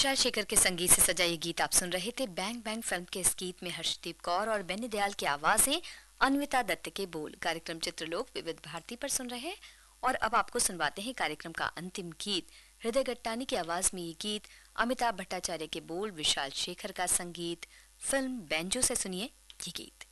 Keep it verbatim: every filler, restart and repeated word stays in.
विशाल शेखर के संगीत से सजा ये गीत आप सुन रहे थे। बैंग बैंग फिल्म के इस गीत में हर्षदीप कौर और बेनी दयाल की आवाजें, अन्विता दत्त के बोल। कार्यक्रम चित्रलोक विविध भारती पर सुन रहे हैं और अब आपको सुनवाते हैं कार्यक्रम का अंतिम गीत। हृदय गट्टानी की आवाज में ये गीत, अमिताभ भट्टाचार्य के बोल, विशाल शेखर का संगीत, फिल्म बैंजो से सुनिए ये गीत।